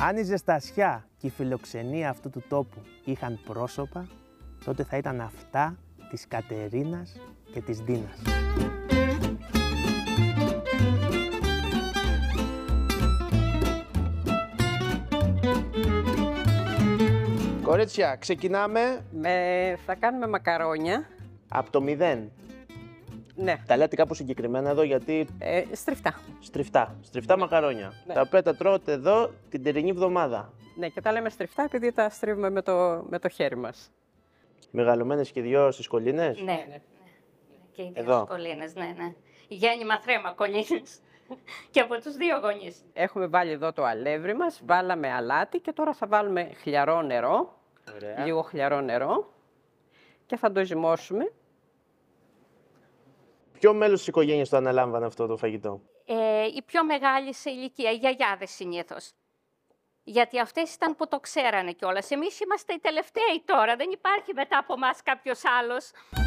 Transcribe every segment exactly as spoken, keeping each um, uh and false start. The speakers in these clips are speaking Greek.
Αν η ζεστασιά και η φιλοξενία αυτού του τόπου είχαν πρόσωπα, τότε θα ήταν αυτά της Κατερίνας και της Ντίνας. Κορίτσια, ξεκινάμε. Με... Θα κάνουμε μακαρόνια. Από το μηδέν. Ναι. Τα λέτε κάπου συγκεκριμένα εδώ γιατί... Ε, στριφτά. Στριφτά. Στριφτά μακαρόνια. Ναι. Τα οποία τα τρώτε εδώ την τερινή εβδομάδα. Ναι, και τα λέμε στριφτά επειδή τα στρίβουμε με το, με το χέρι μας. Μεγαλωμένες και δυο στις κολλήνες. Ναι, ναι. Και οι δύο Εδώ. κολλήνες, ναι, ναι. Γέννημα θρέμα κολλήνες. Και από τους δύο γονείς. Έχουμε βάλει εδώ το αλεύρι μας, βάλαμε αλάτι και τώρα θα βάλουμε χλιαρό νερό. Ωραία. Λίγο χλιαρό νερό. Και θα το ζυμώσουμε. Ποιο μέλος της οικογένειας το αναλάμβανε αυτό το φαγητό? Ε, οι πιο μεγάλοι σε ηλικία, οι γιαγιάδες συνήθως. Γιατί αυτές ήταν που το ξέρανε κιόλας. Εμείς είμαστε οι τελευταίοι τώρα, δεν υπάρχει μετά από εμάς κάποιος άλλος.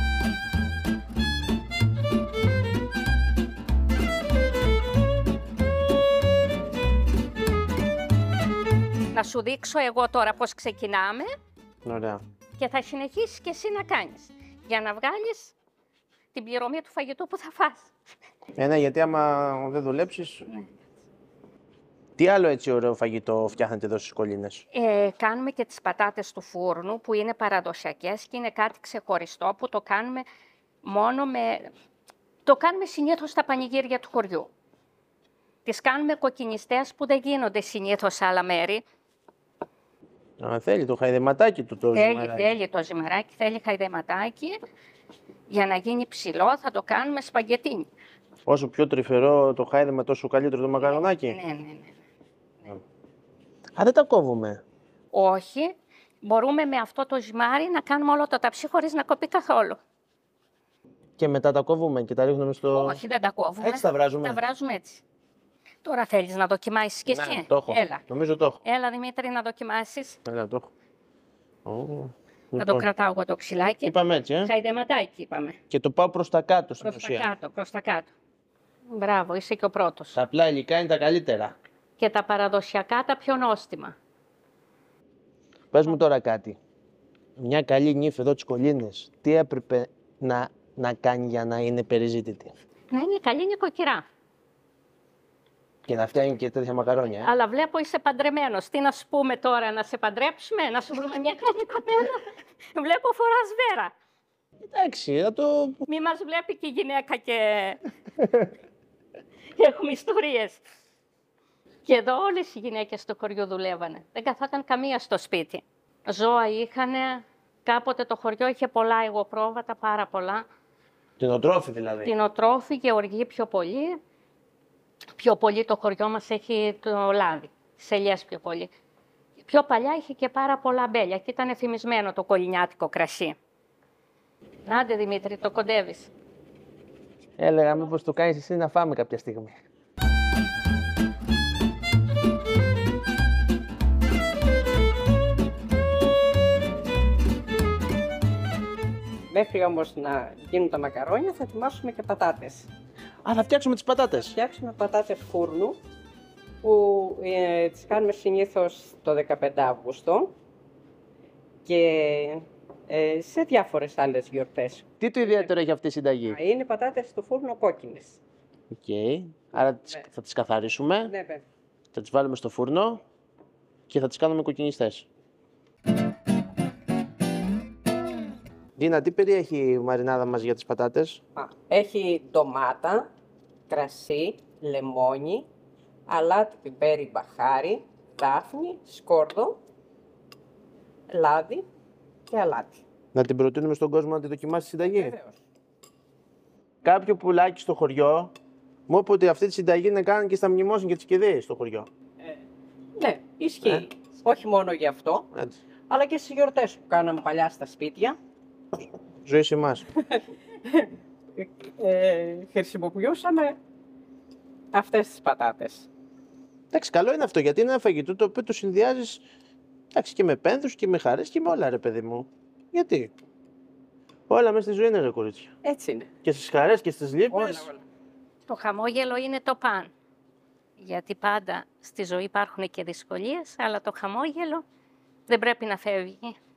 Να σου δείξω εγώ τώρα πώς ξεκινάμε Ωραία. και θα συνεχίσεις και εσύ να κάνεις. Για να βγάλεις την πληρωμή του φαγητού που θα φας. Ε, ναι, γιατί άμα δεν δουλέψεις... Τι άλλο έτσι ωραίο φαγητό φτιάχνετε εδώ στις κολλήνες? Ε, κάνουμε και τις πατάτες του φούρνου που είναι παραδοσιακές και είναι κάτι ξεχωριστό που το κάνουμε μόνο με... Το κάνουμε συνήθως στα πανηγύρια του χωριού. Τις κάνουμε κοκκινιστές που δεν γίνονται συνήθως σε άλλα μέρη. Α, θέλει το χαϊδεματάκι του το Θέλει, ζυμαράκι. θέλει το ζυμαράκι, θέλει χαϊδεματάκι. Για να γίνει ψηλό θα το κάνουμε σπαγγετίνι. Όσο πιο τρυφερό το χάιδεμα, τόσο καλύτερο το μακαρονάκι. Ναι, ναι, ναι. Α, δεν τα κόβουμε. Όχι, μπορούμε με αυτό το ζυμάρι να κάνουμε όλο το ταψί χωρίς να κοπεί καθόλου. Και μετά τα κόβουμε και τα ρίχνουμε στο... Όχι, δεν τα κόβουμε. Έτσι τα βράζουμε. Τα βράζουμε έτσι. Τώρα θέλεις να δοκιμάσεις κι εσύ. Ναι, το έχω. Έλα. Νομίζω το έχω. Έλα, Δημήτρη, να δοκιμάσεις. Έλα, το έχω. Ω, Θα λοιπόν. το κρατάω εγώ το ξυλάκι. Είπαμε έτσι, ε. Χαϊδεματάκι είπαμε. Και το πάω προς τα κάτω στην Προς τα ουσία. κάτω, προς τα κάτω. Μπράβο, είσαι και ο πρώτος. Τα απλά υλικά είναι τα καλύτερα. Και τα παραδοσιακά τα πιο νόστιμα. Πες μου τώρα κάτι. Μια καλή νύφη εδώ τις κολλήνες, τι έπρεπε να, να κάνει για να είναι περιζήτητη? Να είναι καλή νοικοκυρά. Και να φτιάχνει και τέτοια μακαρόνια, ε. Αλλά βλέπω είσαι παντρεμένος. Τι να σου πούμε τώρα, να σε παντρέψουμε, να σου βρούμε μια καλή κοπέλα. Βλέπω φοράς βέρα. Εντάξει, θα το... Μη μας βλέπει και η γυναίκα και έχουμε ιστορίες. Και εδώ όλες οι γυναίκες στο χωριό δουλεύανε. Δεν καθόταν καμία στο σπίτι. Ζώα είχανε, κάποτε το χωριό είχε πολλά υγοπρόβατα, πάρα πολλά. Κτηνοτρόφοι δηλαδή. Κτηνοτρόφοι, γεωργοί πιο πολύ. Πιο πολύ το χωριό μας έχει το λάδι, τις ελιές πιο πολύ. Πιο παλιά είχε και πάρα πολλά μπέλια και ήταν εφημισμένο το κολληνιάτικο κρασί. Άντε Δημήτρη, το κοντεύεις. Έλεγα μήπως το κάνεις εσύ να φάμε κάποια στιγμή. Μέχρι όμως να γίνουν τα μακαρόνια θα ετοιμάσουμε και πατάτες. Α, θα φτιάξουμε τις πατάτες. Θα φτιάξουμε πατάτες φούρνου που ε, τις κάνουμε συνήθως το δεκαπέντε Αυγούστου και ε, σε διάφορες άλλες γιορτές. Τι το ιδιαίτερο έχει αυτή η συνταγή? Είναι πατάτες του φούρνου κόκκινες. Οκ. Okay. Άρα τις- Ναι. θα τις καθαρίσουμε, Ναι, βέβαια. θα τις βάλουμε στο φούρνο και θα τις κάνουμε κοκκινιστές. Δίνα, τι περιέχει η μαρινάδα μας για τις πατάτες? Α, έχει ντομάτα, κρασί, λεμόνι, αλάτι, πιπέρι, μπαχάρι, δάφνη, σκόρδο, λάδι και αλάτι. Να την προτείνουμε στον κόσμο να τη δοκιμάσει τη συνταγή. Βεβαίως. Κάποιο πουλάκι στο χωριό μου είπε ότι αυτή τη συνταγή είναι κάνουν και στα μνημόσυνα και τις κηδείες στο χωριό. Ναι, ισχύει. Ε. Όχι μόνο γι' αυτό, Έτσι. αλλά και στις γιορτές που κάναμε παλιά στα σπίτια. Ζωή σε εμάς. Ε, χρησιμοποιούσαμε αυτές τις πατάτες. Εντάξει, καλό είναι αυτό γιατί είναι ένα φαγητό το οποίο το συνδυάζεις εντάξει, και με πένθους και με χαρές και με όλα, ρε παιδί μου. Γιατί? Όλα μέσα στη ζωή είναι, ρε κορίτσια. Έτσι είναι. Και στις χαρές και στις λύπες. Όλα, όλα. Το χαμόγελο είναι το παν. Γιατί πάντα στη ζωή υπάρχουν και δυσκολίες, αλλά το χαμόγελο δεν πρέπει να φεύγει.